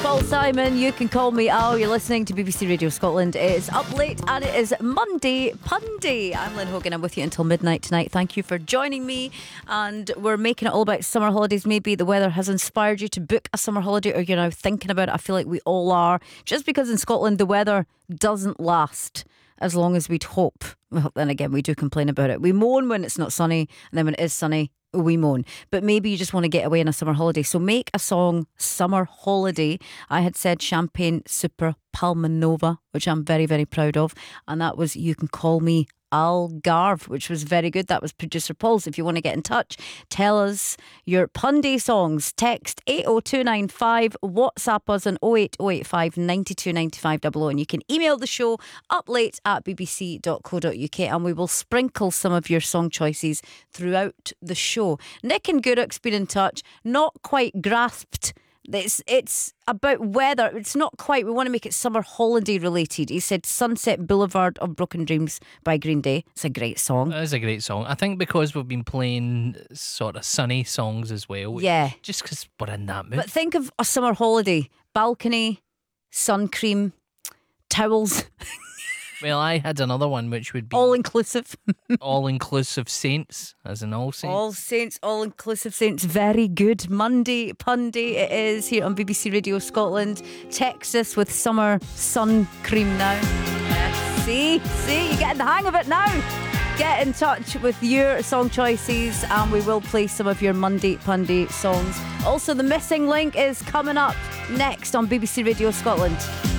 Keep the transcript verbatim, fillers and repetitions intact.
Paul Simon, You Can Call Me Al. You're listening to B B C Radio Scotland. It's Up Late and it is Monday Punday. I'm Lynn Hogan. I'm with you until midnight tonight. Thank you for joining me. And we're making it all about summer holidays. Maybe the weather has inspired you to book a summer holiday, or you're now thinking about it. I feel like we all are. Just because in Scotland the weather doesn't last as long as we'd hope. Well, then again, we do complain about it. We moan when it's not sunny, and then when it is sunny, we moan. But maybe you just want to get away on a summer holiday. So make a song Summer Holiday. I had said Champagne Super Palmanova, which I'm very, very proud of. And that was You Can Call Me Algarve, which was very good. That was producer Paul's. If you want to get in touch, tell us your Punday songs. Text eight oh two nine five, WhatsApp us on oh eight oh eight five nine two nine five double oh, and you can email the show uplate at b b c dot co dot u k, and we will sprinkle some of your song choices throughout the show. Nick and Guruk's been in touch, not quite grasped. It's it's about weather. It's not quite. We want to make it summer holiday related. He said Sunset Boulevard of Broken Dreams by Green Day. It's a great song. It is a great song. I think because we've been playing sort of sunny songs as well. Yeah. Just because we're in that mood. But think of a summer holiday. Balcony, sun cream, towels. Well, I had another one which would be all inclusive. all inclusive Saints, as in All Saints. All Saints, all inclusive Saints. Very good. Monday Punday it is here on B B C Radio Scotland. Text us with summer sun cream now. Yeah. See, see, you're getting the hang of it now. Get in touch with your song choices and we will play some of your Monday Punday songs. Also, the missing link is coming up next on B B C Radio Scotland.